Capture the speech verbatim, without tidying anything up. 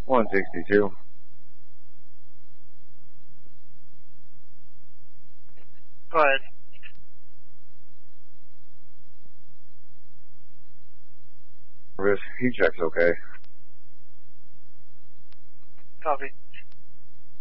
one sixty-two. Go ahead. Risk, he checks okay. Copy.